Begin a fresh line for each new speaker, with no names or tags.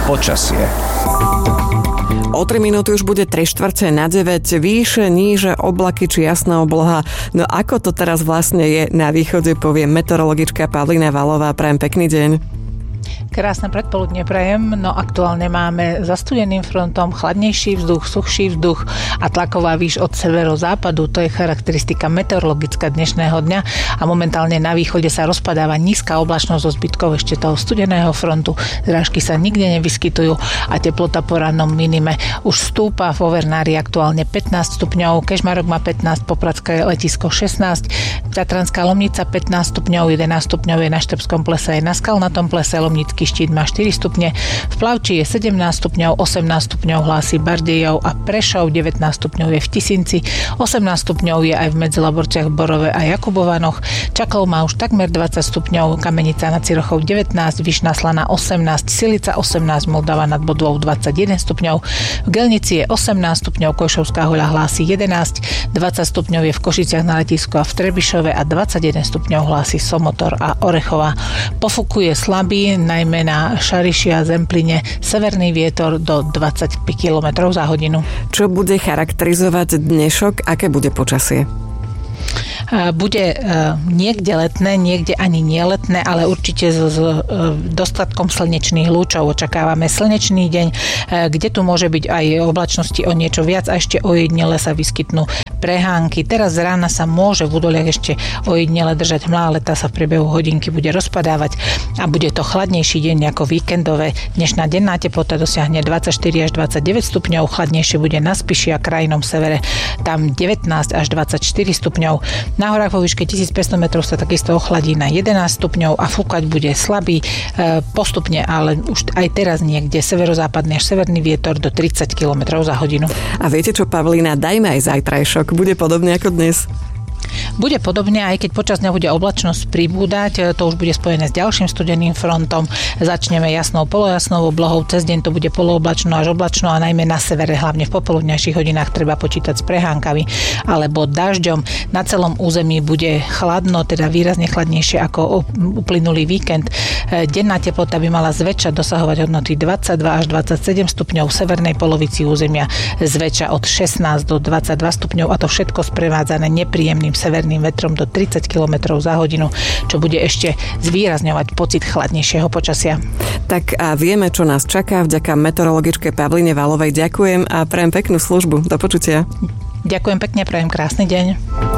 Počasie.
O 3 minúty už bude 3:15, výše, níže, oblaky či jasná obloha. No ako to teraz vlastne je na východe, povie meteorologička Pavlína Valová. Prajem pekný deň.
Krásne predpoludne prajem, no aktuálne máme zastudeným frontom chladnejší vzduch, suchší vzduch a tlaková výš od severozápadu, to je charakteristika meteorologická dnešného dňa a momentálne na východe sa rozpadáva nízka oblačnosť zo zbytkov ešte toho studeného frontu, zrážky sa nikde nevyskytujú a teplota po rannom minime už stúpa, v Overnári aktuálne 15 stupňov, Kežmarok má 15, Popradské letisko 16, Tatranská Lomnica 15 stupňov, 11 stupňov je na Štrbskom plese aj na Skalnatom plese, Lomnický Štít má 4 stupne, v Plavči je 17 stupňov, 18 stupňov hlási Bardejov a Prešov, 19 stupňov je v Tisinci, 18 stupňov je aj v Medzilaborciach, Borove a Jakubovanoch, Čaklov má už takmer 20 stupňov, Kamenica nad Cirochou 19, Vyšná Slaná 18, Silica 18, Moldava nad Bodvou 21 stupňov, v Gelnici je 18 stupňov, Košovská Hoľa hlási 11, 20 stupňov je v Košiciach na letisku a v Trebišove a 21 stupňov hlási Somotor a Orechová. Pofúkuje slabý, najmä na Šariši a Zempline, severný vietor do 25 km za hodinu.
Čo bude charakterizovať dnešok? Aké bude počasie?
Bude niekde letné, niekde ani nieletné, ale určite s dostatkom slnečných lúčov. Očakávame slnečný deň, kde tu môže byť aj oblačnosti o niečo viac a ešte ojedinele sa vyskytnú prehánky. Teraz z rána sa môže v údoliach ešte ojedinele držať mlá, ale tá sa v priebehu hodinky bude rozpadávať a bude to chladnejší deň ako víkendové. Dnešná denná teplota dosiahne 24 až 29 stupňov, chladnejšie bude na Spiši a krajnom severe, tam 19 až 24 stupňov. Na horách vo výške 1500 metrov sa takisto ochladí na 11 stupňov a fúkať bude slabý postupne, ale už aj teraz niekde severozápadný až severný vietor do 30 km za hodinu.
A viete čo, Pavlína, dajme aj zajtrajšok. Bude podobne ako dnes?
Bude podobne, aj keď počas dňa bude oblačnosť pribúdať, to už bude spojené s ďalším studeným frontom. Začneme jasnou, polojasnou oblohou, cez deň to bude polooblačno až oblačno a najmä na severe, hlavne v popoludňajších hodinách treba počítať s prehánkami alebo dažďom. Na celom území bude chladno, teda výrazne chladnejšie ako uplynulý víkend. Denná teplota by mala zväčša dosahovať hodnoty 22 až 27 stupňov, v severnej polovici územia zväčša od 16 do 22 stupňov a to všetko sprevádzané nepríjemným severným vetrom do 30 km za hodinu, čo bude ešte zvýrazňovať pocit chladnejšieho počasia.
Tak a vieme, čo nás čaká. Vďaka meteorologičke Pavline Valovej ďakujem a prajem peknú službu. Do počutia.
Ďakujem pekne, prajem krásny deň.